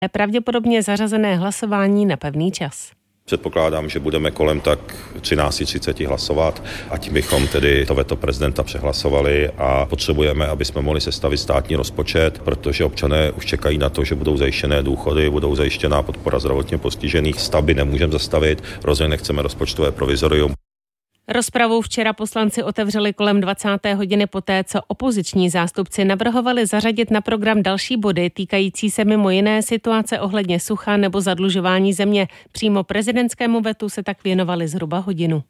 pravděpodobně zařazené hlasování na pevný čas. Předpokládám, že budeme kolem tak 13:30 hlasovat a tím bychom tedy to veto prezidenta přehlasovali a potřebujeme, aby jsme mohli sestavit státní rozpočet, protože občané už čekají na to, že budou zajištěné důchody, budou zajištěná podpora zdravotně postižených. Stavby nemůžeme zastavit, rozhodně nechceme rozpočtové provizorium. Rozpravu včera poslanci otevřeli kolem 20. hodiny poté, co opoziční zástupci navrhovali zařadit na program další body týkající se mimo jiné situace ohledně sucha nebo zadlužování země. Přímo prezidentskému vetu se tak věnovali zhruba hodinu.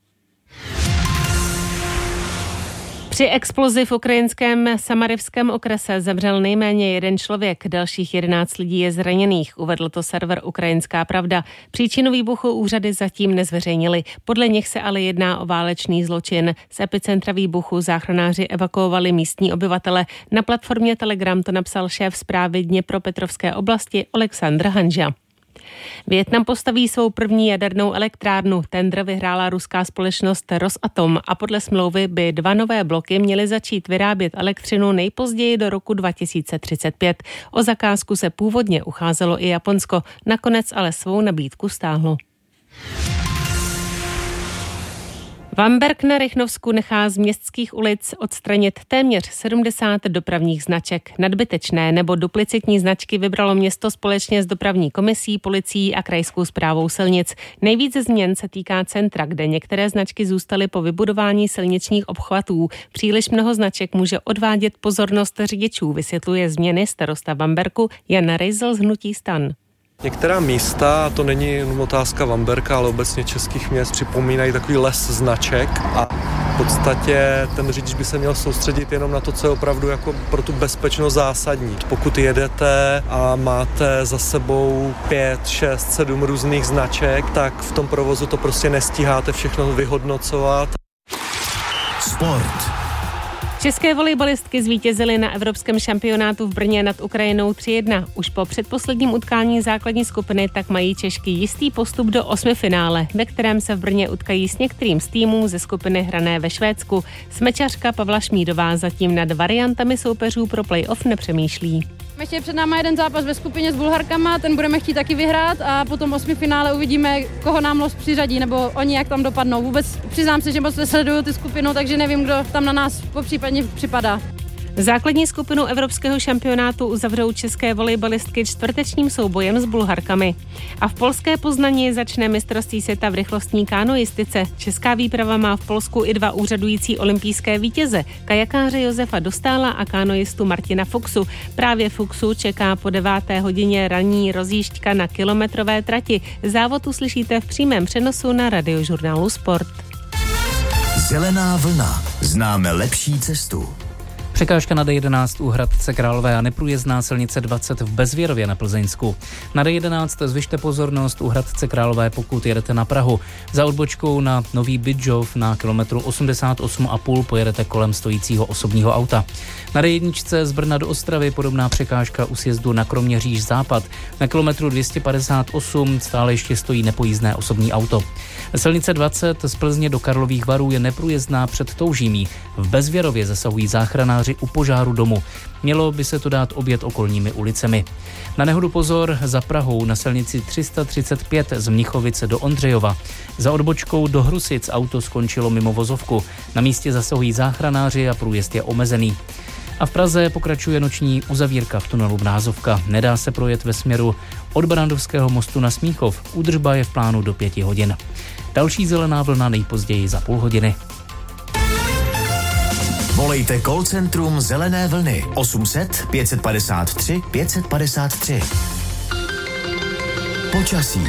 Při explozi v ukrajinském Samarivském okrese zemřel nejméně jeden člověk, dalších 11 lidí je zraněných, uvedl to server Ukrajinská pravda. Příčinu výbuchu úřady zatím nezveřejnili. Podle nich se ale jedná o válečný zločin. Z epicentra výbuchu záchranáři evakuovali místní obyvatele. Na platformě Telegram to napsal šéf zprávy Dněpropetrovské oblasti Oleksandr Hanža. Vietnam postaví svou první jadernou elektrárnu. Tendr vyhrála ruská společnost Rosatom a podle smlouvy by 2 nové bloky měly začít vyrábět elektřinu nejpozději do roku 2035. O zakázku se původně ucházelo i Japonsko, nakonec ale svou nabídku stáhlo. Vamberk na Rychnovsku nechá z městských ulic odstranit téměř 70 dopravních značek. Nadbytečné nebo duplicitní značky vybralo město společně s dopravní komisí, policií a krajskou správou silnic. Nejvíce změn se týká centra, kde některé značky zůstaly po vybudování silničních obchvatů. Příliš mnoho značek může odvádět pozornost řidičů, vysvětluje změny starosta Vamberku Jan Rejzel z hnutí STAN. Některá místa, a to není jenom otázka Vamberka, ale obecně českých měst, připomínají takový les značek a v podstatě ten řidič by se měl soustředit jenom na to, co je opravdu jako pro tu bezpečnost zásadní. Pokud jedete a máte za sebou 5, 6, 7 různých značek, tak v tom provozu to prostě nestíháte všechno vyhodnocovat. Sport. České volejbalistky zvítězily na evropském šampionátu v Brně nad Ukrajinou 3-1. Už po předposledním utkání základní skupiny tak mají Češky jistý postup do 8finále, ve kterém se v Brně utkají s některým z týmů ze skupiny hrané ve Švédsku. Smečařka Pavla Šmídová zatím nad variantami soupeřů pro play-off nepřemýšlí. Ještě před náma jeden zápas ve skupině s Bulharkama, ten budeme chtít taky vyhrát a potom 8finále uvidíme, koho nám los přiřadí, nebo oni jak tam dopadnou. Vůbec přiznám se, že moc nesleduju ty skupinu, takže nevím, kdo tam na nás popřípadně připadá. Základní skupinu evropského šampionátu uzavřou české volejbalistky čtvrtečním soubojem s Bulharkami. A v polské Poznani začne mistrovství světa v rychlostní kánoistice. Česká výprava má v Polsku i 2 úřadující olympijské vítěze, kajakáře Josefa Dostála a kánoistu Martina Fuchsu. Právě Fuchsu čeká po 9. hodině ranní rozjížďka na kilometrové trati. Závod uslyšíte v přímém přenosu na Radiožurnálu Sport. Zelená vlna. Známe lepší cestu. Překážka na D11 u Hradce Králové a neprůjezdná silnice 20 v Bezvěrově na Plzeňsku. Na D11 zvyšte pozornost u Hradce Králové, pokud jedete na Prahu. Za odbočkou na Nový Bydžov na kilometru 88,5 pojedete kolem stojícího osobního auta. Na D1 z Brna do Ostravy podobná překážka u sjezdu na Kroměříž západ. Na kilometru 258 stále ještě stojí nepojízdné osobní auto. Silnice 20 z Plzně do Karlových Varů je neprůjezdná před Toužímí. V Bezvěrově zasahují záchranáři u požáru domu. Mělo by se to dát obět okolními ulicemi. Na nehodu pozor za Prahou na silnici 335 z Mnichovice do Ondřejova. Za odbočkou do Hrusic auto skončilo mimo vozovku. Na místě zasahují záchranáři a průjezd je omezený. A v Praze pokračuje noční uzavírka v tunelu Mrázovka. Nedá se projet ve směru od Barandovského mostu na Smíchov. Údržba je v plánu do 5 hodin. Další zelená vlna nejpozději za půl hodiny. Volejte call centrum Zelené vlny 800 553 553. Počasí.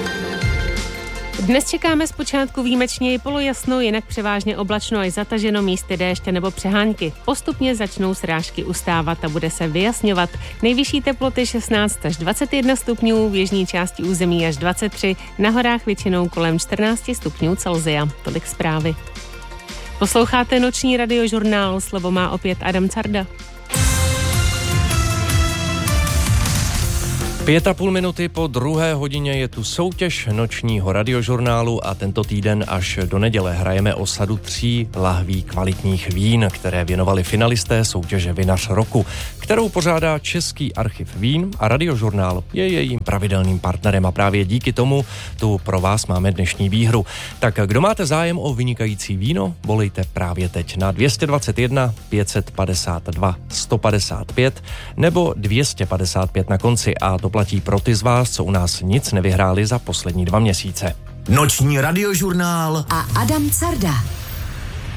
Dnes čekáme zpočátku výjimečně i polojasno, jinak převážně oblačno až zataženo, místy déště nebo přehánky. Postupně začnou srážky ustávat a bude se vyjasňovat. Nejvyšší teploty 16 až 21 stupňů, v jižní části území až 23, na horách většinou kolem 14 stupňů Celsia. Tolik zprávy. Posloucháte noční radiožurnál, slovo má opět Adam Carda. 5,5 minuty po 2. hodině je tu soutěž nočního radiožurnálu a tento týden až do neděle hrajeme o sadu 3 lahví kvalitních vín, které věnovali finalisté soutěže Vinař roku, kterou pořádá Český archiv vín a radiožurnál je jejím pravidelným partnerem a právě díky tomu tu pro vás máme dnešní výhru. Tak kdo máte zájem o vynikající víno, volejte právě teď na 221 552 155 nebo 255 na konci a to platí pro ty z vás, co u nás nic nevyhráli za poslední 2 měsíce. Noční radiožurnál a Adam Carda.